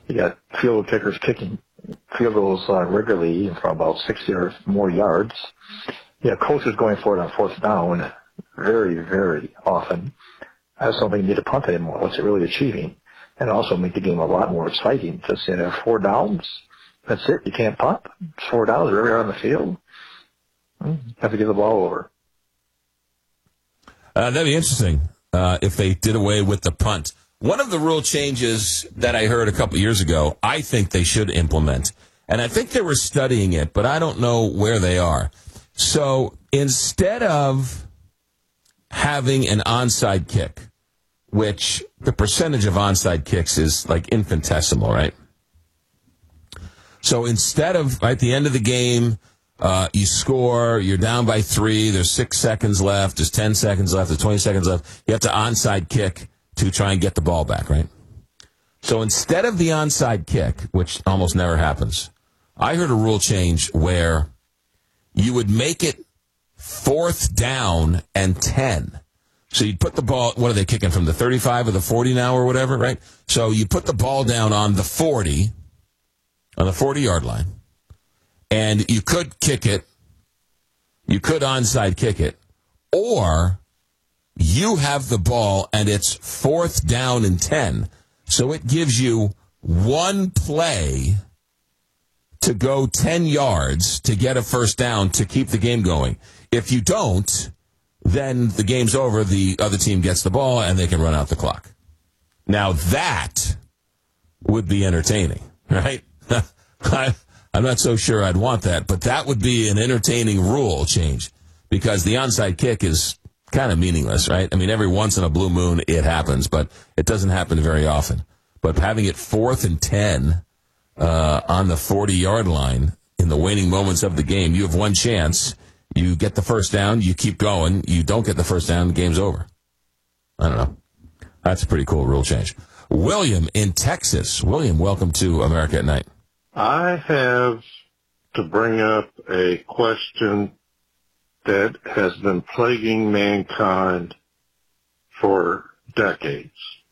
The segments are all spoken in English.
You got field kickers kicking field goals regularly from about 60 or more yards. You have coaches going for it on fourth down very, very often. I just don't think you need to punt anymore. What's it really achieving? And also make the game a lot more exciting. Just, 4 downs. That's it. You can't punt. It's 4 downs everywhere on the field. You have to give the ball over. That'd be interesting if they did away with the punt. One of the rule changes that I heard a couple years ago, I think they should implement. And I think they were studying it, but I don't know where they are. So instead of having an onside kick, which the percentage of onside kicks is like infinitesimal, right? So instead of at the end of the game, you score, you're down by 3, there's 6 seconds left, there's 10 seconds left, there's 20 seconds left, you have to onside kick to try and get the ball back, right? So instead of the onside kick, which almost never happens, I heard a rule change where you would make it 4th down and 10. So you'd put the ball, what are they kicking, from the 35 or the 40 now or whatever, right? So you put the ball down on the 40, on the 40-yard line, and you could kick it, you could onside kick it, or you have the ball and it's 4th down and 10. So it gives you one play to go 10 yards to get a first down to keep the game going. If you don't, then the game's over, the other team gets the ball, and they can run out the clock. Now, that would be entertaining, right? I'm not so sure I'd want that, but that would be an entertaining rule change, because the onside kick is kind of meaningless, right? I mean, every once in a blue moon it happens, but it doesn't happen very often. But having it 4th and 10 on the 40-yard line in the waning moments of the game, you have one chance. You get the first down, you keep going. You don't get the first down, the game's over. I don't know. That's a pretty cool rule change. William in Texas. William, welcome to America at Night. I have to bring up a question that has been plaguing mankind for decades.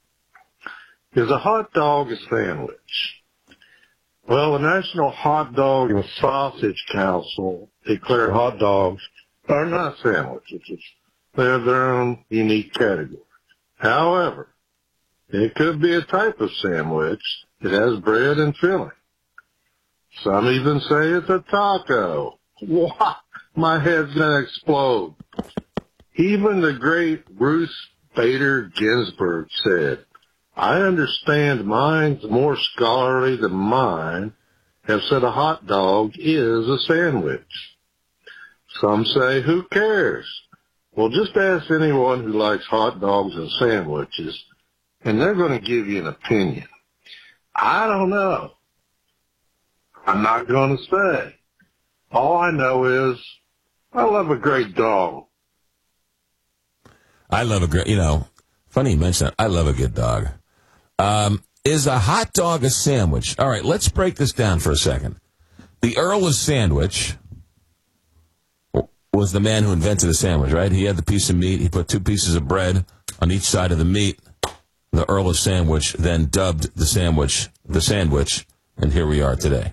Is a hot dog a sandwich? Well, the National Hot Dog and Sausage Council declared hot dogs are not sandwiches. They have their own unique category. However, it could be a type of sandwich that has bread and filling. Some even say it's a taco. Wow, my head's going to explode. Even the great Ruth Bader Ginsburg said, I understand minds more scholarly than mine have said a hot dog is a sandwich. Some say, who cares? Well, just ask anyone who likes hot dogs and sandwiches, and they're going to give you an opinion. I don't know. I'm not going to say. All I know is I love a great dog. I love a great, funny you mention that. I love a good dog. Is a hot dog a sandwich? All right, let's break this down for a second. The Earl of Sandwich was the man who invented the sandwich, right? He had the piece of meat. He put 2 pieces of bread on each side of the meat. The Earl of Sandwich then dubbed the sandwich, and here we are today.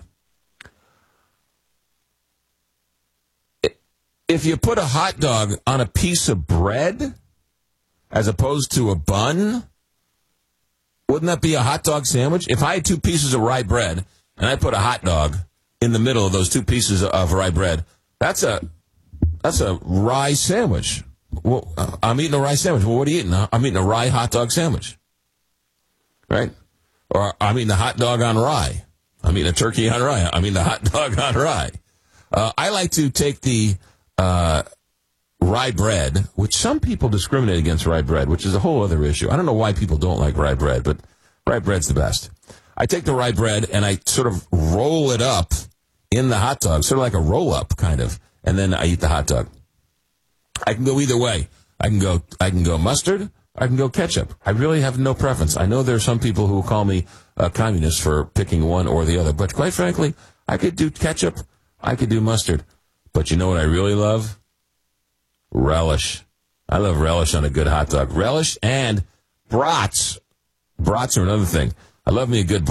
If you put a hot dog on a piece of bread as opposed to a bun, wouldn't that be a hot dog sandwich? If I had 2 pieces of rye bread and I put a hot dog in the middle of those 2 pieces of rye bread, that's a rye sandwich. Well, I'm eating a rye sandwich. Well, what are you eating? I'm eating a rye hot dog sandwich, right? Or I'm eating a hot dog on rye. I'm eating a turkey on rye. I'm eating a hot dog on rye. I like to take the rye bread, which some people discriminate against rye bread, which is a whole other issue. I don't know why people don't like rye bread, but rye bread's the best. I take the rye bread and I sort of roll it up in the hot dog, sort of like a roll-up kind of, and then I eat the hot dog. I can go either way. I can go mustard, I can go ketchup. I really have no preference. I know there are some people who will call me a communist for picking one or the other, but quite frankly, I could do ketchup, I could do mustard. But you know what I really love? Relish. I love relish on a good hot dog. Relish and brats. Brats are another thing. I love me a good